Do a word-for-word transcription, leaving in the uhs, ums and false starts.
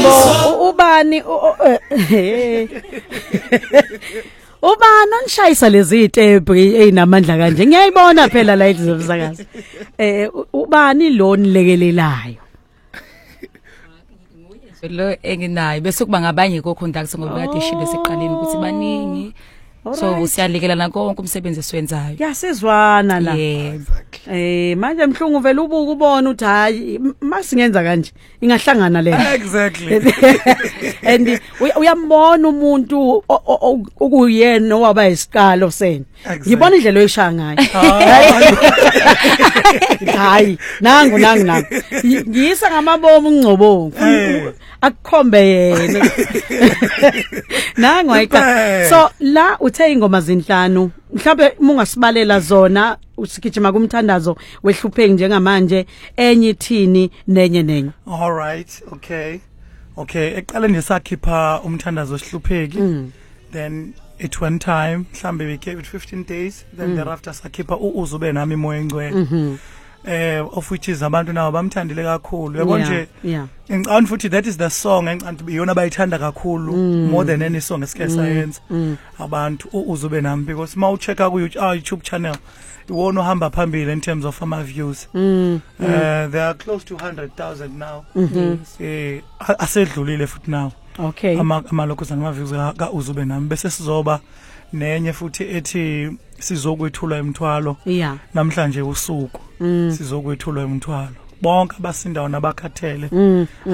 Yebo ubani ubani onishayisa lezi itepu ezinamandla kanje ngiyayibona phela la izobusakazi eh ubani lo nilekelelayo lo enginayo bese kuba ngabanye ko contact ngoba kade shilo siqaleni ukuthi baningi so usiyalekelana konke umsebenzi esiwenzayo yasizwana la yebo eh manje mhlungu vele ubuka ubona uthi hayi masingenza kanje ingahlangana le exactly and uyambona umuntu okuyena owaba isiqalo sena ngibona indlela oyishaya ngayo hayi nangu nangu nangu ngiyisa ngamabomu ungcobo akukhombe yena nangu ayika so la uthe ingoma zinhlanu mhlawumbe mungasibalela zona usigijima kumthandazo wehlupheki njengamanje enye ithini nenye nenye all right okay okay eqaleni sakhipha umthandazo sihlupheki then it one time mhlambe we gave it fifteen days then mm. thereafter sakhipha uzube nami imoya engcwele eh of which is abantu nawo bamthandile kakhulu yabo nje ngicabanga futhi that is the song engicabanga iyona bayithanda kakhulu mm. more than any song esike sayenza mm. abantu uzube nami because ma uchecka ku YouTube channel iwona ohamba phambili in terms of ama views mm. uh, mm. they are close to one hundred thousand now mm -hmm. eh asedlulile futhi now okay ama amalokho zama views ka uzube nami bese sizoba nenye futhi ethi sizokwethula imthwalo yeah namhlanje usuku mm. sizokwethula imthwalo bonke abasindayo nabakhathele mm.